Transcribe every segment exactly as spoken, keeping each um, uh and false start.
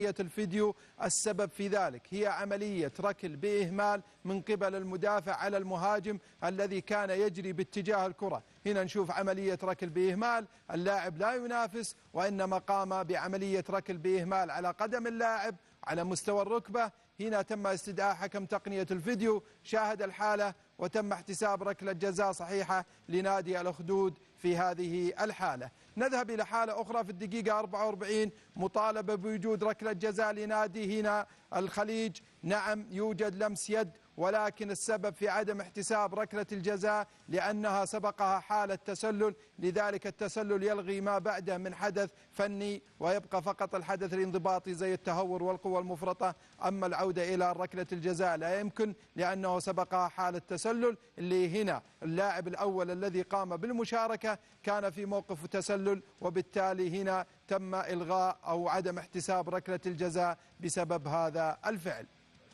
الفيديو السبب في ذلك هي عملية ركل بإهمال من قبل المدافع على المهاجم الذي كان يجري باتجاه الكرة. هنا نشوف عملية ركل بإهمال، اللاعب لا ينافس وإنما قام بعملية ركل بإهمال على قدم اللاعب على مستوى الركبة. هنا تم استدعاء حكم تقنية الفيديو، شاهد الحالة وتم احتساب ركلة جزاء صحيحة لنادي الأخدود في هذه الحالة. نذهب إلى حالة أخرى في الدقيقة أربعة وأربعين، مطالبة بوجود ركلة جزاء لنادي هنا الخليج. نعم يوجد لمس يد، ولكن السبب في عدم احتساب ركلة الجزاء لأنها سبقها حالة تسلل، لذلك التسلل يلغي ما بعده من حدث فني ويبقى فقط الحدث الانضباطي زي التهور والقوة المفرطة. أما العودة إلى ركلة الجزاء لا يمكن لأنه سبقها حالة تسلل، اللي هنا اللاعب الأول الذي قام بالمشاركة كان في موقف تسلل، وبالتالي هنا تم إلغاء أو عدم احتساب ركلة الجزاء بسبب هذا الفعل.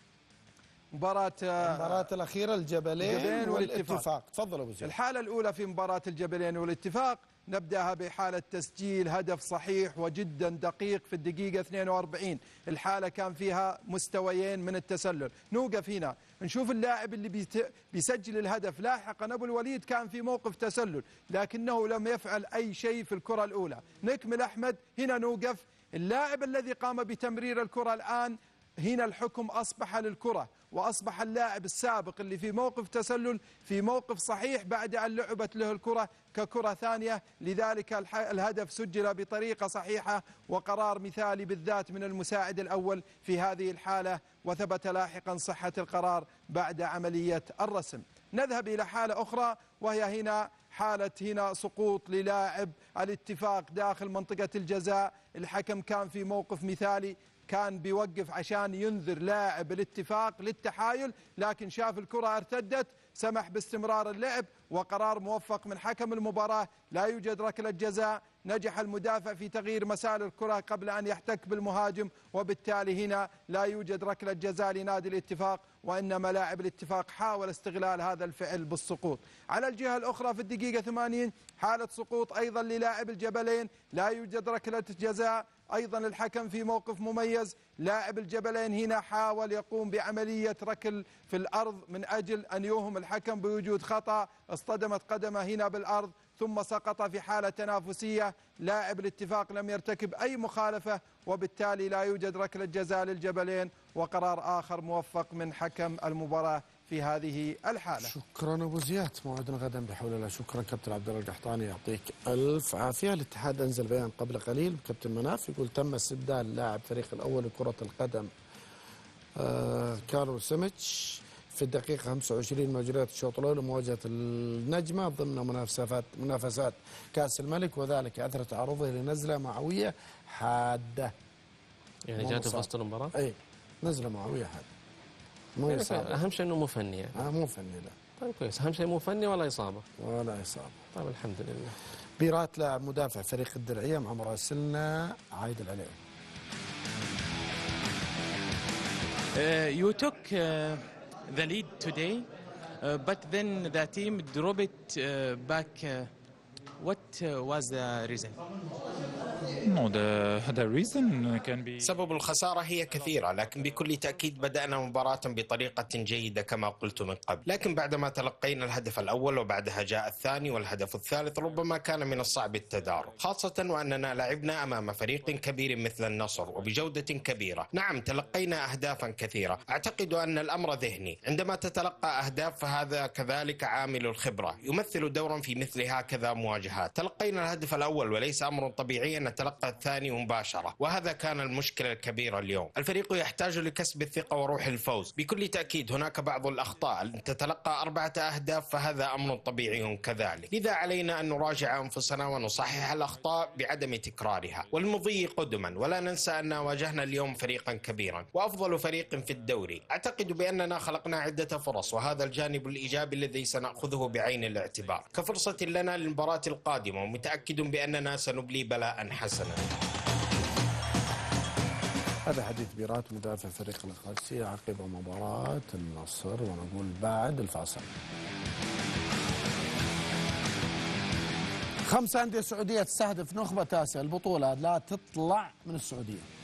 مباراة المباراة الأخيرة الجبلين والاتفاق. تفضل أبو زيد. الحالة الأولى في مباراة الجبلين والاتفاق نبدأها بحالة تسجيل هدف صحيح وجدا دقيق في الدقيقة اثنين وأربعين. الحالة كان فيها مستويين من التسلل. نوقف هنا نشوف اللاعب اللي بيسجل الهدف لاحقا أبو الوليد كان في موقف تسلل لكنه لم يفعل أي شيء في الكرة الأولى. نكمل أحمد، هنا نوقف اللاعب الذي قام بتمرير الكرة الآن، هنا الحكم أصبح للكرة وأصبح اللاعب السابق اللي في موقف تسلل في موقف صحيح بعد أن لعبت له الكرة ككرة ثانية، لذلك الهدف سجل بطريقة صحيحة وقرار مثالي بالذات من المساعد الأول في هذه الحالة، وثبت لاحقا صحة القرار بعد عملية الرسم. نذهب إلى حالة أخرى وهي هنا حالة هنا سقوط للاعب الاتفاق داخل منطقة الجزاء. الحكم كان في موقف مثالي، كان بيوقف عشان ينذر لاعب الاتفاق للتحايل، لكن شاف الكرة ارتدت سمح باستمرار اللعب، وقرار موفق من حكم المباراة. لا يوجد ركلة جزاء، نجح المدافع في تغيير مسار الكرة قبل أن يحتك بالمهاجم، وبالتالي هنا لا يوجد ركلة جزاء لنادي الاتفاق، وإنما لاعب الاتفاق حاول استغلال هذا الفعل بالسقوط. على الجهة الأخرى في الدقيقة ثمانين حالة سقوط أيضا للاعب الجبلين، لا يوجد ركلة جزاء، أيضا الحكم في موقف مميز. لاعب الجبلين هنا حاول يقوم بعملية ركل في الأرض من أجل أن يوهم الحكم بوجود خطأ، اصطدمت قدمه هنا بالأرض ثم سقط في حالة تنافسية. لاعب الاتفاق لم يرتكب أي مخالفة، وبالتالي لا يوجد ركلة جزاء للجبلين، وقرار آخر موفق من حكم المباراة في هذه الحالة. شكرا أبو زياد، موعدنا غدا بحول الله. شكرا كابتن عبد الله القحطاني، يعطيك ألف عافية. الاتحاد أنزل بيان قبل قليل بكابتن مناف يقول تم استبدال لاعب فريق الأول لكرة القدم آه كارلو سيميتش في الدقيقة خمسة وعشرين من مجريات الشوط الأول لمواجهة النجمة ضمن منافسات منافسات كأس الملك، وذلك أثر تعرضه لنزلة معوية حادة. يعني جاته في وسط المباراة؟ أي نزلة معوية حادة. مو يعني اهم شيء انه مو فني يعني. آه مو فني لا. طيب كويس، اهم شيء مو فني ولا اصابه. ولا اصابه. طيب الحمد لله. بيرات لاعب مدافع فريق الدرعيه مع مراسلنا عايد العليوي. Uh, you took uh, the lead today, uh, but then the team dropped it uh, back. Uh, what uh, was the reason? No, the the reason can be. سبب الخسارة هي كثيرة، لكن بكل تأكيد بدأنا مباراة بطريقة جيدة كما قلت من قبل، لكن بعدما تلقينا الهدف الأول وبعدها جاء الثاني والهدف الثالث ربما كان من الصعب التدارك، خاصة وأننا لعبنا أمام فريق كبير مثل النصر وبجودة كبيرة. نعم تلقينا أهدافا كثيرة، أعتقد أن الأمر ذهني، عندما تتلقى أهداف فهذا كذلك عامل الخبرة يمثل دورا في مثل هكذا مواجهات. تلقينا الهدف الأول وليس أمر طبيعي أن نتلقى الثاني مباشرة، وهذا كان المشكلة الكبيرة اليوم. الفريق يحتاج لكسب الثقة وروح الفوز. بكل تأكيد هناك بعض الأخطاء، أن تتلقى أربعة أهداف فهذا أمر طبيعي كذلك، لذا علينا أن نراجع أنفسنا ونصحح الأخطاء بعدم تكرارها والمضي قدما. ولا ننسى أن واجهنا اليوم فريقا كبيرا وأفضل فريق في الدوري. أعتقد بأننا خلقنا عدة فرص، وهذا الجانب الإيجابي الذي سنأخذه بعين الاعتبار كفرصة لنا للمباراة القادمة، ومتأكد بأننا سنبلي بلاء حسنا. هذا حديث بيرات مدافع فريق القادسية عقب مباراة النصر، ونقول بعد الفاصل. خمس أندية سعودية تستهدف نخبة تاسع البطولة لا تطلع من السعودية.